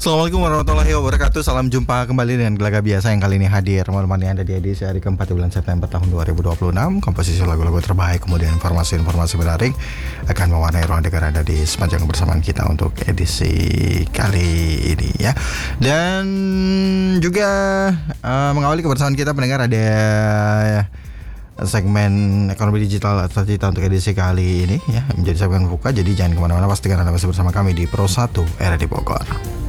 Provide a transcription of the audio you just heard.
Assalamualaikum warahmatullahi wabarakatuh. Salam jumpa kembali dengan Gelaga Biasa yang kali ini hadir menemani Anda di edisi hari keempat bulan September tahun 2026. Komposisi lagu-lagu terbaik, kemudian informasi-informasi menarik akan mewarnai ruang dengar Anda di sepanjang kebersamaan kita untuk edisi kali ini ya. Dan juga mengawali kebersamaan kita pendengar ada segmen ekonomi digital atau kita untuk edisi kali ini ya, menjadi segmen buka. Jadi jangan kemana-mana, pastikan Anda masih bersama kami di Pro 1 era di Bogor.